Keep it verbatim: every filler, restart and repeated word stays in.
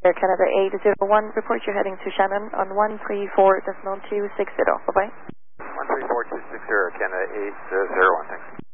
Air Canada eight zero one, report you're heading to Shannon on one three four point two six zero. Bye-bye. one three four two six zero, Canada eight zero one, thanks.